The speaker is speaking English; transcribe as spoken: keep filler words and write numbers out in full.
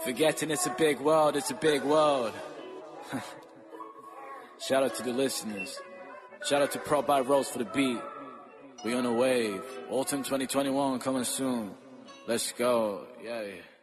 Forgetting it's a big world, it's a big world. Shout out to the listeners. Shout out to Pro by Rose for the beat. We on a wave. Autumn twenty twenty-one coming soon. Let's go. Yeah.